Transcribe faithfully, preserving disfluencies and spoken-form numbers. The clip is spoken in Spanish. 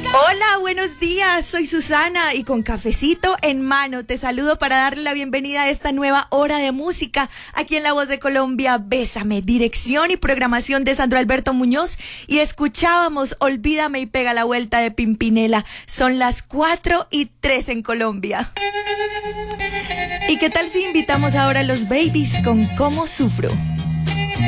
Hola, buenos días, soy Susana y con cafecito en mano te saludo para darle la bienvenida a esta nueva hora de música aquí en La Voz de Colombia. Bésame, dirección y programación de Sandro Alberto Muñoz, y escuchábamos Olvídame y Pega la Vuelta de Pimpinela. Son las cuatro y tres en Colombia. ¿Y qué tal si invitamos ahora a los Babies con Cómo Sufro?